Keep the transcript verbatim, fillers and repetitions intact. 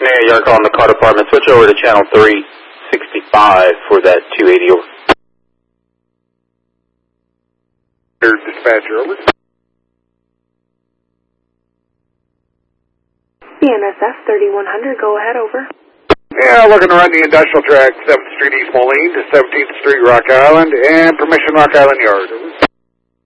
Yeah, you're calling the car department. Switch over to channel three sixty-five for that two eighty over. Dispatcher, over. B N S F thirty-one hundred, go ahead, over. Yeah, looking to run the industrial track, seventh Street East Moline to seventeenth Street Rock Island, and permission Rock Island Yard. Over.